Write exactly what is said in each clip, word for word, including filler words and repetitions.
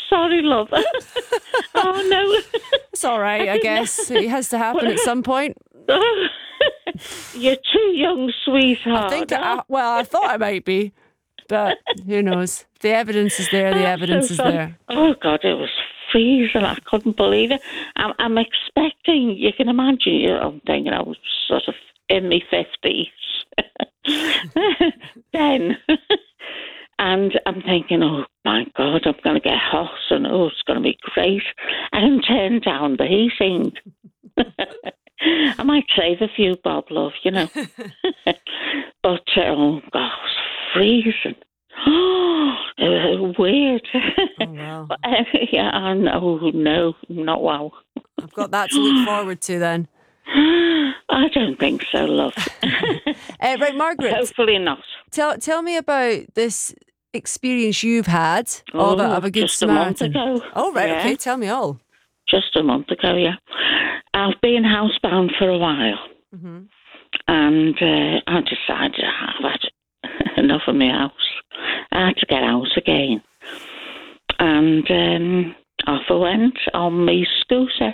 sorry, love. Oh, no. It's all right, I guess. It has to happen at some point. You're too young, sweetheart. I think, I, well, I thought I might be, but who knows? The evidence is there, the evidence so is fun. there. Oh, God, it was freezing. I couldn't believe it. I'm, I'm expecting, you can imagine, you know, I'm thinking I was sort of in my fifties then. And I'm thinking, oh, my God, I'm going to get hot and, oh, it's going to be great. I can turn down the heating. I might save a few bob, love, you know. But, oh, God, it was freezing. Oh, it was weird. Oh, wow. But, uh, yeah, I know, no, not wow. I've got that to look forward to then. I don't think so, love. uh, right, Margaret. Hopefully not. Tell tell me about this experience you've had oh, of, a, of a good just Samaritan. a month ago. Oh, right, yeah. okay, tell me all. Just a month ago, yeah. I've been housebound for a while. Mm-hmm. And uh, I decided I've had enough of my house. I had to get out again. And um, off I went on my scooter.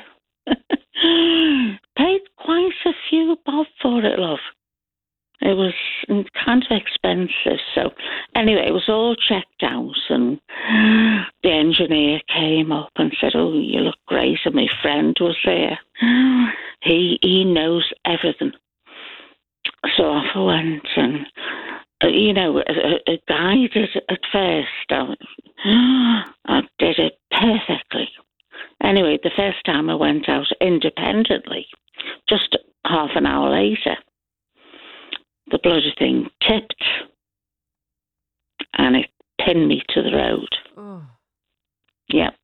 Paid quite a few bob for it, love. It was kind of expensive. So anyway, it was all checked out, and the engineer came up and said, oh, you look great. And my friend was there. He, he knows everything. So off I went, and, uh, you know, a, a guide at, at first. I, I did it perfectly. Anyway, the first time I went out independently, just half an hour later, the bloody thing tipped and it pinned me to the road. Oh. Yep.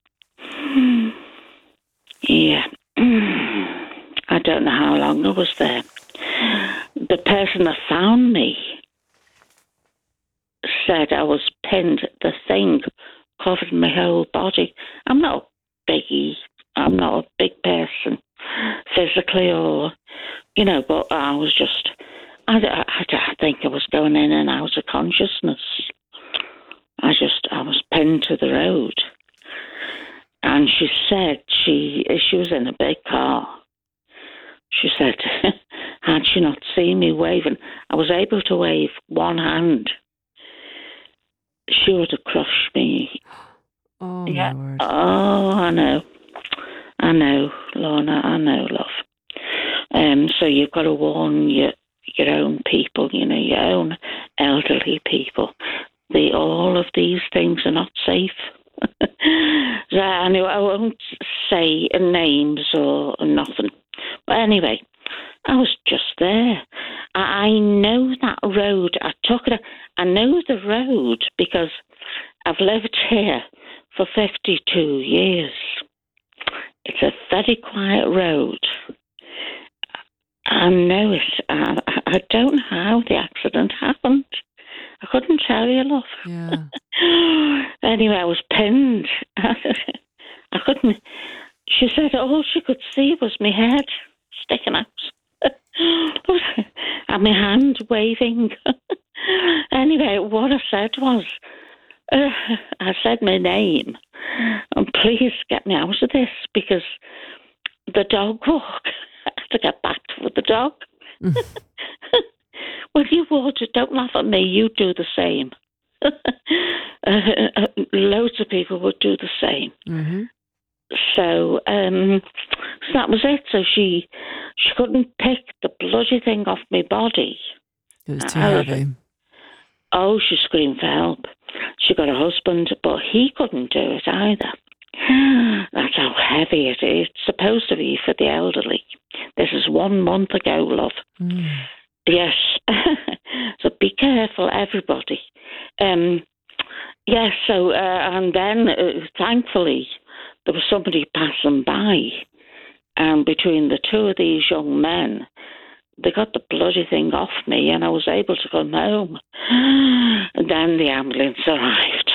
Yeah. I don't know how long I was there. The person that found me said I was pinned. The thing covered my whole body. I'm not a biggie. I'm not a big person physically, or, you know, but I was just, I, I, I think I was going in and out of consciousness. I just, I was pinned to the road. And she said she, she was in a big car. She said, had she not seen me waving, I was able to wave one hand. She would have crushed me. Oh, yeah. my word. Oh, I know. I know, Lorna, I know, love. Um, so you've got to warn your, your own people, you know, your own elderly people. The, all of these things are not safe. So anyway, I won't say names or nothing. But anyway, I was just there. I, I know that road. I took it. I know the road because I've lived here for fifty-two years. It's a very quiet road. I know it. I, I don't know how the accident happened. I couldn't tell you, love. Yeah. Anyway, I was pinned. I couldn't. She said all she could see was my head sticking out. And my hand waving. Anyway, what I said was, uh, I said my name, and please get me out of this, because the dog walk, I have to get back with the dog. When you water, don't laugh at me, you do the same. uh, uh, loads of people would do the same. Mm-hmm. So, um, so that was it. So she she couldn't pick the bloody thing off my body. It was too I, heavy. Oh, she screamed for help. She got a husband, but he couldn't do it either. That's how heavy it is. It's supposed to be for the elderly. This is one month ago, love. Mm. Yes. So be careful, everybody. Um, yes, yeah, so, uh, and then, uh, thankfully, there was somebody passing by, and between the two of these young men, they got the bloody thing off me, and I was able to come home. And then the ambulance arrived.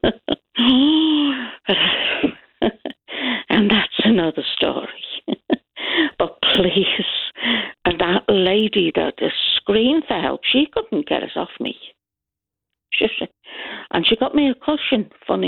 And that's another story. But please, and that lady that screamed for help, she couldn't get it off me. She, and she got me a cushion, funny